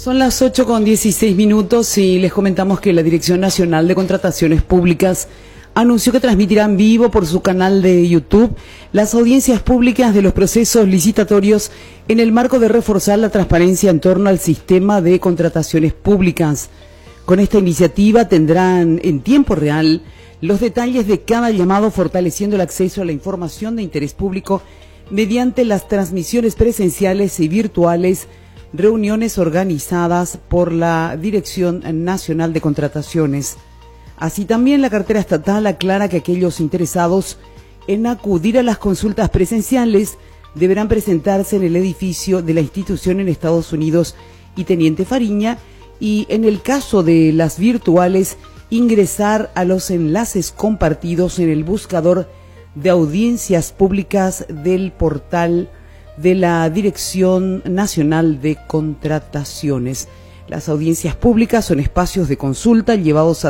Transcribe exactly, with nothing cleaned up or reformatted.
Son las ocho con dieciséis minutos y les comentamos que la Dirección Nacional de Contrataciones Públicas anunció que transmitirá en vivo por su canal de YouTube las audiencias públicas de los procesos licitatorios en el marco de reforzar la transparencia en torno al sistema de contrataciones públicas. Con esta iniciativa tendrán en tiempo real los detalles de cada llamado, fortaleciendo el acceso a la información de interés público mediante las transmisiones presenciales y virtuales, reuniones organizadas por la Dirección Nacional de Contrataciones. Así también la cartera estatal aclara que aquellos interesados en acudir a las consultas presenciales deberán presentarse en el edificio de la institución en Estados Unidos y Teniente Fariña, y en el caso de las virtuales, ingresar a los enlaces compartidos en el buscador de audiencias públicas del portal de la Dirección Nacional de Contrataciones. Las audiencias públicas son espacios de consulta llevados a